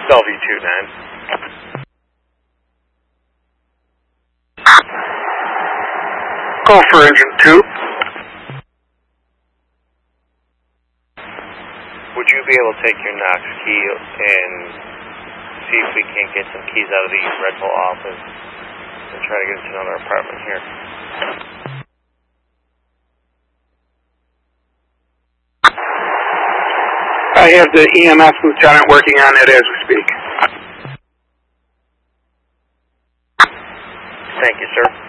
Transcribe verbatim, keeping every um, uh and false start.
Bellevue two nine. Call for engine two. Would you be able to take your Knox key and see if we can't get some keys out of the rental office and try to get into another apartment here? I have the E M S lieutenant working on it as we speak. Thank you, sir.